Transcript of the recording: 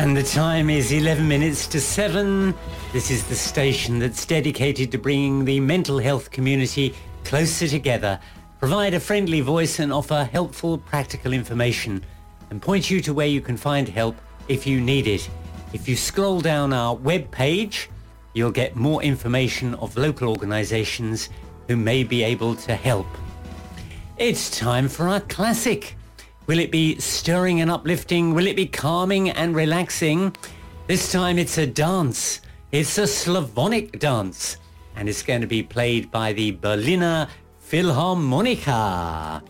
And the time is 11 minutes to 7. This is the station that's dedicated to bringing the mental health community closer together, provide a friendly voice and offer helpful practical information and point you to where you can find help if you need it. If you scroll down our web page, you'll get more information of local organisations who may be able to help. It's time for our classic. Will it be stirring and uplifting? Will it be calming and relaxing? This time it's a dance. It's a Slavonic dance. And it's going to be played by the Berliner Philharmoniker.